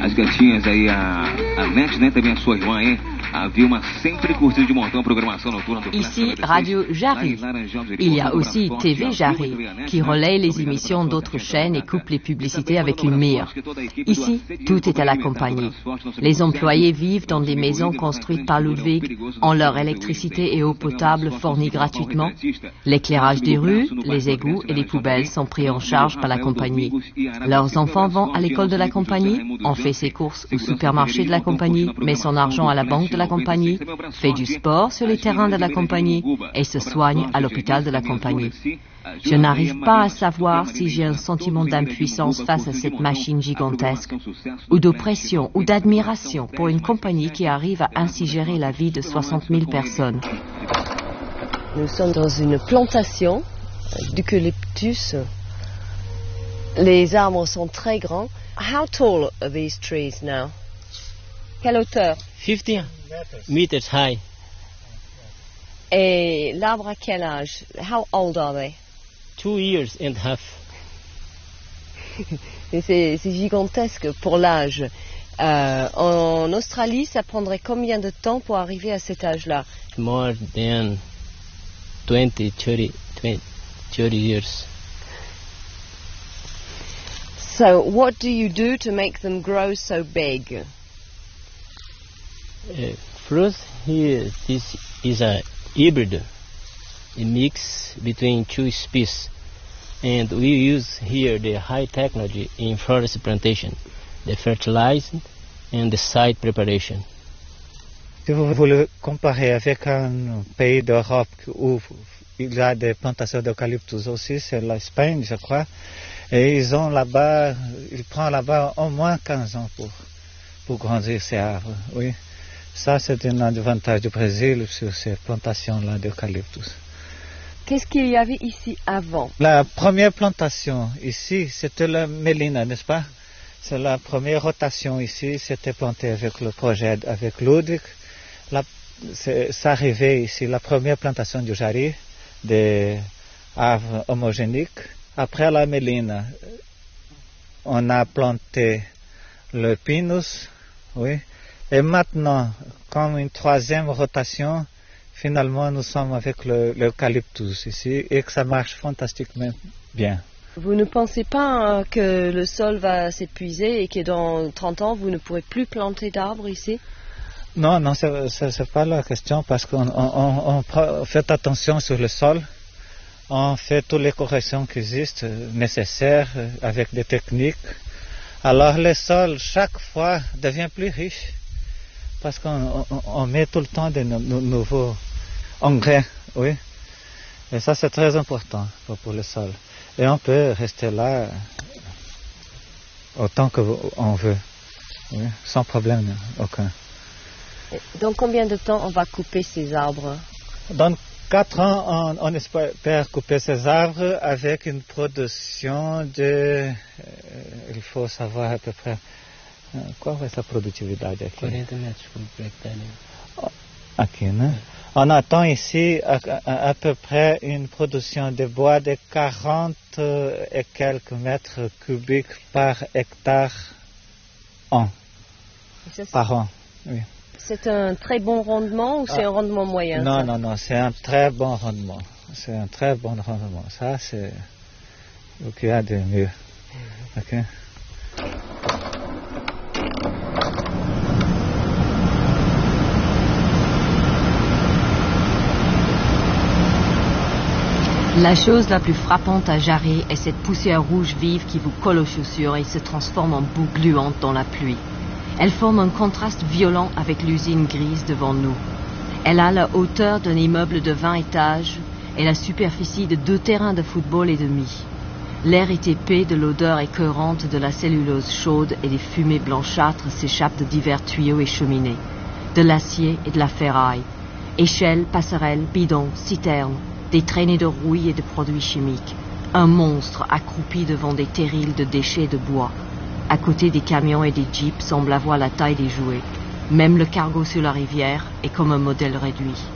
as gatinhas aí, a Net, né, também a sua irmã, hein? A Vilma sempre curtindo de montão a programação noturna do Ici, Radio Jarry. Il y a aussi TV Jarry, qui relaie les émissions d'autres chaînes et coupe les publicités avec une mire. Ici, tout est à la compagnie. Les employés vivent dans des maisons construites par Ludwig, ont leur électricité et eau potable fournies gratuitement. L'éclairage des rues, les égouts et les poubelles sont pris en charge par la compagnie. Leurs enfants vont à l'école de la compagnie, on fait ses courses au supermarché de la compagnie, met son argent à la banque de la compagnie, fait du sport sur les terrains de la compagnie et se soigne à l'hôpital de la compagnie. Je n'arrive pas à savoir si j'ai un sentiment d'impuissance face à cette machine gigantesque, ou d'oppression ou d'admiration pour une compagnie qui arrive à ainsi gérer la vie de 60 000 personnes. Nous sommes dans une plantation d'eucalyptus. Les arbres sont très grands. How tall are these trees now? Quelle hauteur? 50 meters high. Et l'arbre à quel âge? How old are they? 2 years and a half. C'est gigantesque pour l'âge. En Australie, ça prendrait combien de temps pour arriver à cet âge-là? More than 30 years. So what do you do to make them grow so big? First, here, this is a hybrid, a mix between two species, and we use here the high technology in forest plantation, the fertilizing and the site preparation. Si vous voulez comparer avec un pays d'Europe où il y a des plantations d'eucalyptus aussi, c'est l'Espagne, je crois, et ils prennent là-bas au moins 15 ans pour grandir ces arbres, oui. Ça, c'est un avantage du Brésil sur ces plantations-là d'eucalyptus. Qu'est-ce qu'il y avait ici avant? La première plantation ici, c'était la mélina, n'est-ce pas? C'est la première rotation ici, c'était planté avec le projet avec Ludwig. Ça arrivait ici, la première plantation du Jarry, des arbres homogéniques. Après la mélina, on a planté le pinus, oui. Et maintenant, comme une troisième rotation, finalement, nous sommes avec l'eucalyptus ici et que ça marche fantastiquement bien. Vous ne pensez pas que le sol va s'épuiser et que dans 30 ans, vous ne pourrez plus planter d'arbres ici? Non, c'est pas la question parce qu'on fait attention sur le sol. On fait toutes les corrections qui existent, nécessaires, avec des techniques. Alors, le sol, chaque fois, devient plus riche. Parce qu'on met tout le temps de nouveaux engrais, oui. Et ça, c'est très important pour le sol. Et on peut rester là autant qu'on veut, oui, sans problème aucun. Dans combien de temps on va couper ces arbres? Dans 4 ans, on espère couper ces arbres avec une production de... il faut savoir à peu près... Qual vai ser a produtividade aqui? 40 metros por hectare. Aqui, né? On attend ici à peu près une production de bois de 40 et quelques mètres cubiques par hectare an. Par an, oui. C'est un très bon rendement ou c'est un rendement moyen? Non, c'est un très bon rendement. C'est un très bon rendement. Ça, c'est ce qu'il y a de mieux. Okay? La chose la plus frappante à Jarry est cette poussière rouge vive qui vous colle aux chaussures et se transforme en boue gluante dans la pluie. Elle forme un contraste violent avec l'usine grise devant nous. Elle a la hauteur d'un immeuble de 20 étages et la superficie de 2 terrains de football et demi. L'air est épais de l'odeur écœurante de la cellulose chaude et des fumées blanchâtres s'échappent de divers tuyaux et cheminées, de l'acier et de la ferraille, échelles, passerelles, bidons, citernes, des traînées de rouille et de produits chimiques. Un monstre accroupi devant des terrils de déchets de bois. À côté des camions et des jeeps semble avoir la taille des jouets. Même le cargo sur la rivière est comme un modèle réduit.